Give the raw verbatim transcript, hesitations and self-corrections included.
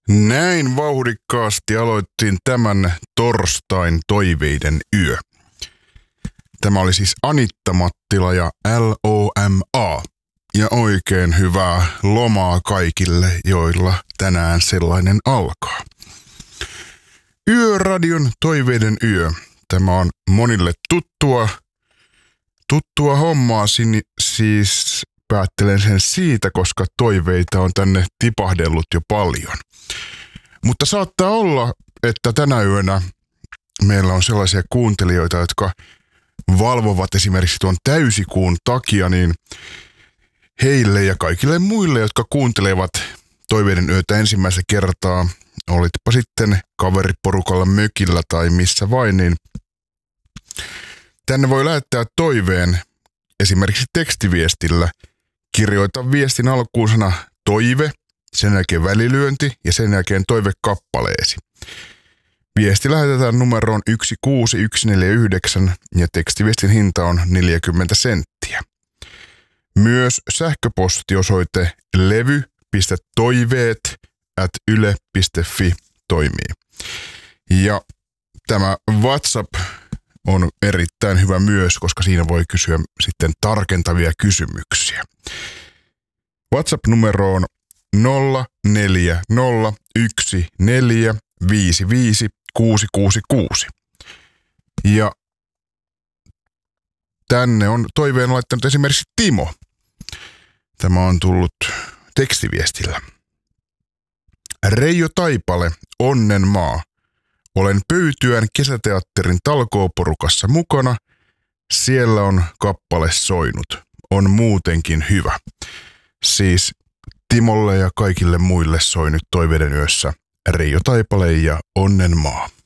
Näin vauhdikkaasti aloittiin tämän torstain toiveiden yö. Tämä oli siis Anitta Mattila ja L O M A. Ja oikein hyvää lomaa kaikille, joilla tänään sellainen alkaa. Yöradion toiveiden yö. Tämä on monille tuttua, tuttua hommaa, siis päättelen sen siitä, koska toiveita on tänne tipahdellut jo paljon. Mutta saattaa olla, että tänä yönä meillä on sellaisia kuuntelijoita, jotka valvovat esimerkiksi tuon täysikuun takia, niin heille ja kaikille muille, jotka kuuntelevat toiveiden yötä ensimmäistä kertaa, olitpa sitten kaveriporukalla mökillä tai missä vain, niin tänne voi lähettää toiveen esimerkiksi tekstiviestillä. Kirjoita viestin alkuun sana toive, sen jälkeen välilyönti ja sen jälkeen toivekappaleesi. Viesti lähetetään numeroon yksi kuusi yksi neljä yhdeksän ja tekstiviestin hinta on neljäkymmentä senttiä. Myös sähköpostiosoite levy piste toiveet ät yle piste fi toimii. Ja tämä WhatsApp on erittäin hyvä myös, koska siinä voi kysyä sitten tarkentavia kysymyksiä. WhatsApp-numero on nolla neljä nolla yksi neljä viisi viisi kuusi kuusi kuusi. Ja tänne on toiveen laittanut esimerkiksi Timo. Tämä on tullut tekstiviestillä. Reijo Taipale, Onnen maa. Olen Pöytyän kesäteatterin talkooporukassa mukana. Siellä on kappale soinut. On muutenkin hyvä. Siis Timolle ja kaikille muille soi nyt toiveiden yössä Reijo Taipale ja Onnen maa.